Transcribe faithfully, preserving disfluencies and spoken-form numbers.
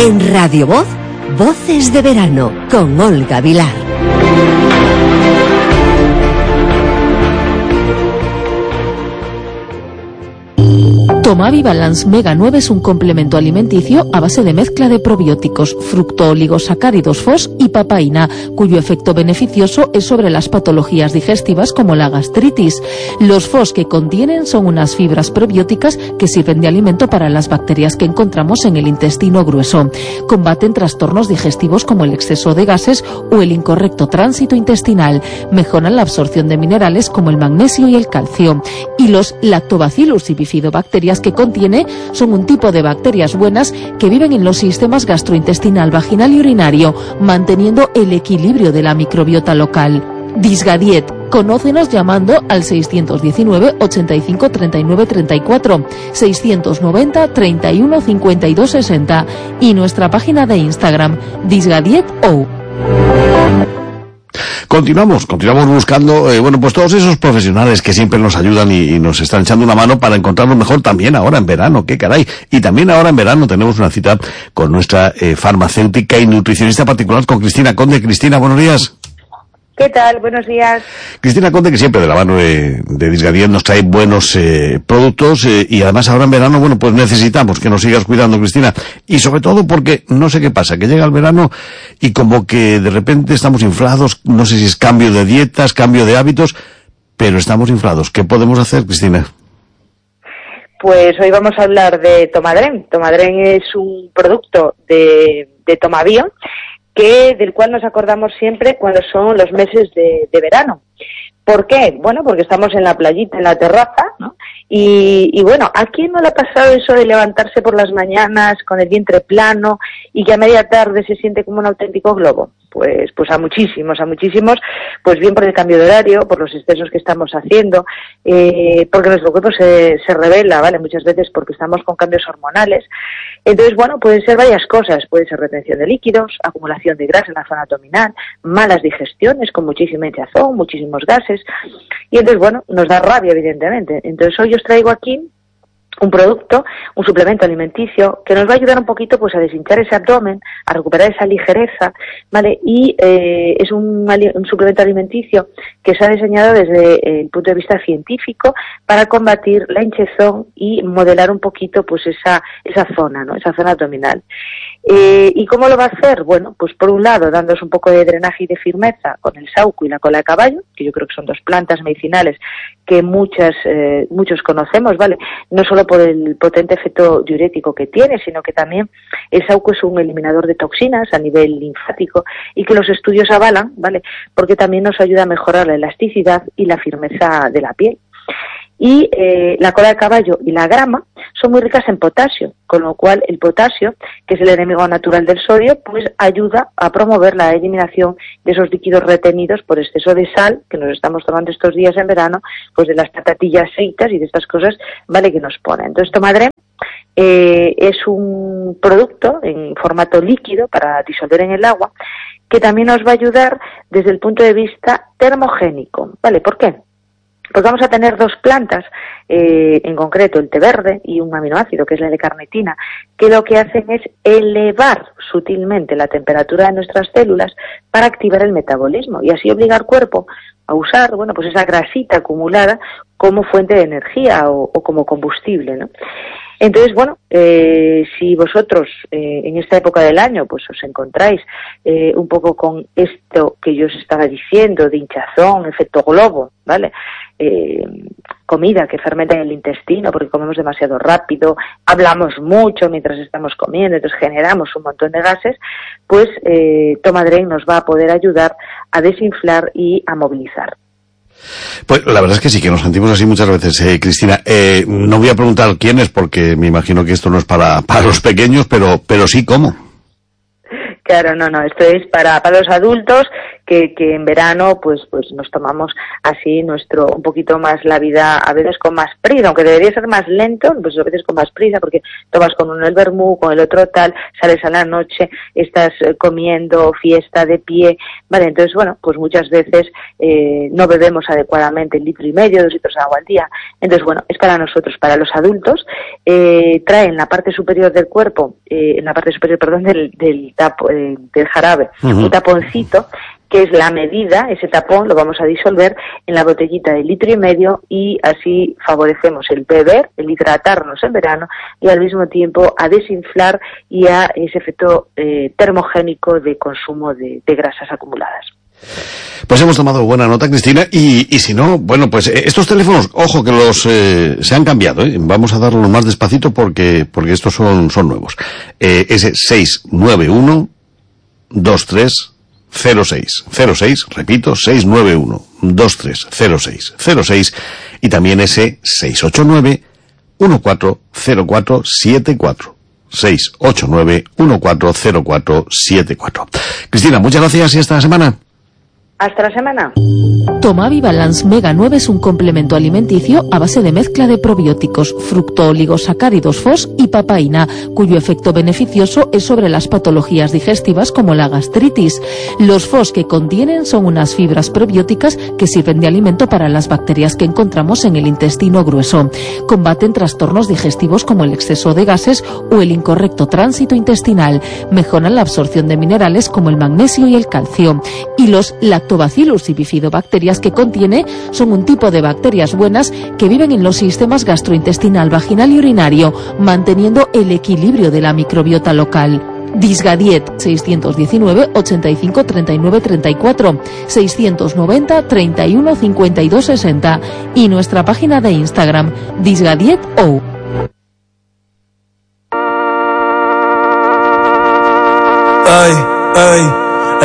En Radio Voz, Voces de Verano, con Olga Vilar. Tomavi Balance Mega nueve es un complemento alimenticio a base de mezcla de probióticos, fructooligosacáridos F O S y papaína, cuyo efecto beneficioso es sobre las patologías digestivas como la gastritis. Los F O S que contienen son unas fibras probióticas que sirven de alimento para las bacterias que encontramos en el intestino grueso. Combaten trastornos digestivos como el exceso de gases o el incorrecto tránsito intestinal. Mejoran la absorción de minerales como el magnesio y el calcio. Y los Lactobacillus y bifidobacterias que contiene son un tipo de bacterias buenas que viven en los sistemas gastrointestinal, vaginal y urinario, manteniendo el equilibrio de la microbiota local. Disgadiet. Conócenos llamando al seiscientos diecinueve, ochenta y cinco, treinta y nueve, treinta y cuatro, seiscientos noventa, treinta y uno, cincuenta y dos, sesenta y nuestra página de Instagram, disgadieto. Continuamos, continuamos buscando, eh, bueno, pues todos esos profesionales que siempre nos ayudan y, y nos están echando una mano para encontrarnos mejor también ahora en verano, qué caray. Y también ahora en verano tenemos una cita con nuestra eh, farmacéutica y nutricionista particular, con Cristina Conde. Cristina, buenos días. ¿Qué tal? Buenos días. Cristina Conde, que siempre de la mano de, de Disgadiet nos trae buenos eh, productos eh, y además ahora en verano, bueno, pues necesitamos que nos sigas cuidando, Cristina. Y sobre todo porque no sé qué pasa, que llega el verano y como que de repente estamos inflados, no sé si es cambio de dietas, cambio de hábitos, pero estamos inflados. ¿Qué podemos hacer, Cristina? Pues hoy vamos a hablar de Tomadren. Tomadren es un producto de, de Tomabio, que del cual nos acordamos siempre cuando son los meses de, de verano. ¿Por qué? Bueno, porque estamos en la playita, en la terraza, ¿no? Y, y bueno, ¿a quién no le ha pasado eso de levantarse por las mañanas con el vientre plano y que a media tarde se siente como un auténtico globo? Pues, pues a muchísimos, a muchísimos, pues bien por el cambio de horario, por los excesos que estamos haciendo, eh, porque nuestro cuerpo se, se revela, ¿vale? Muchas veces porque estamos con cambios hormonales. Entonces, bueno, pueden ser varias cosas. Puede ser retención de líquidos, acumulación de grasa en la zona abdominal, malas digestiones con muchísima hinchazón, muchísimos gases. Y entonces, bueno, nos da rabia, evidentemente. Entonces, hoy os traigo aquí un producto, un suplemento alimenticio que nos va a ayudar un poquito pues a deshinchar ese abdomen, a recuperar esa ligereza, ¿vale? Y eh, es un, un suplemento alimenticio que se ha diseñado desde el punto de vista científico para combatir la hinchazón y modelar un poquito pues esa esa zona, ¿no? Esa zona abdominal. Eh, ¿Y cómo lo va a hacer? Bueno, pues por un lado dándoos un poco de drenaje y de firmeza con el sauco y la cola de caballo, que yo creo que son dos plantas medicinales que muchas eh, muchos conocemos, ¿vale? No solo por el potente efecto diurético que tiene, sino que también el sauco es un eliminador de toxinas a nivel linfático y que los estudios avalan, ¿vale? Porque también nos ayuda a mejorar la elasticidad y la firmeza de la piel. Y eh, la cola de caballo y la grama son muy ricas en potasio, con lo cual el potasio, que es el enemigo natural del sodio, pues ayuda a promover la eliminación de esos líquidos retenidos por exceso de sal que nos estamos tomando estos días en verano, pues de las patatillas fritas y de estas cosas, vale, que nos ponen. Entonces, Tomadren eh, es un producto en formato líquido para disolver en el agua que también nos va a ayudar desde el punto de vista termogénico, ¿vale? ¿Por qué? Pues vamos a tener dos plantas, eh, en concreto el té verde y un aminoácido que es la L-carnitina, que lo que hacen es elevar sutilmente la temperatura de nuestras células para activar el metabolismo y así obligar al cuerpo a usar, bueno, pues esa grasita acumulada como fuente de energía o, o como combustible, ¿no? Entonces, bueno, eh, si vosotros eh, en esta época del año pues os encontráis eh, un poco con esto que yo os estaba diciendo, de hinchazón, efecto globo, ¿vale? Eh, comida que fermenta en el intestino porque comemos demasiado rápido, hablamos mucho mientras estamos comiendo, entonces generamos un montón de gases, pues eh, Tomadren nos va a poder ayudar a desinflar y a movilizar. Pues la verdad es que sí, que nos sentimos así muchas veces, eh, Cristina. Eh, no voy a preguntar quién es, porque me imagino que esto no es para, para los pequeños, pero, pero sí, ¿cómo? Claro, no, no, esto es para, para los adultos que, que en verano pues pues nos tomamos así nuestro un poquito más la vida a veces con más prisa, aunque debería ser más lento, pues a veces con más prisa, porque tomas con uno el vermú, con el otro tal, sales a la noche, estás eh, comiendo, fiesta de pie, vale, entonces bueno, pues muchas veces eh, no bebemos adecuadamente el litro y medio, dos litros de agua al día, entonces bueno, es para nosotros, para los adultos, eh, trae en la parte superior del cuerpo, eh, en la parte superior, perdón, del, del, tapo, eh, del jarabe, uh-huh. un taponcito, que es la medida, ese tapón lo vamos a disolver en la botellita de litro y medio y así favorecemos el beber, el hidratarnos en verano y al mismo tiempo a desinflar y a ese efecto eh, termogénico de consumo de, de grasas acumuladas. Pues hemos tomado buena nota, Cristina, y, y si no, bueno, pues eh, estos teléfonos, ojo que los eh, se han cambiado, ¿eh? Vamos a darlos más despacito porque porque estos son son nuevos. Eh, ese seis nueve uno dos tres cero seis cero seis, repito, seis nueve uno dos tres cero seis cero seis y también ese seis ocho nueve uno cuatro cero cuatro siete cuatro seis ocho nueve uno cuatro cero cuatro siete cuatro. Cristina, muchas gracias y hasta la semana. Hasta la semana. Tomavi Balance Mega nueve es un complemento alimenticio a base de mezcla de probióticos, fructooligosacáridos F O S y papaína, cuyo efecto beneficioso es sobre las patologías digestivas como la gastritis. Los F O S que contienen son unas fibras probióticas que sirven de alimento para las bacterias que encontramos en el intestino grueso. Combaten trastornos digestivos como el exceso de gases o el incorrecto tránsito intestinal. Mejoran la absorción de minerales como el magnesio y el calcio. Y los Lactobacillus y bifidobacterias que contiene son un tipo de bacterias buenas que viven en los sistemas gastrointestinal, vaginal y urinario, manteniendo el equilibrio de la microbiota local. Disgadiet seiscientos diecinueve ochenta y cinco treinta y nueve treinta y cuatro, seiscientos noventa treinta y uno cincuenta y dos sesenta y nuestra página de Instagram disgadieto. Ay, ay.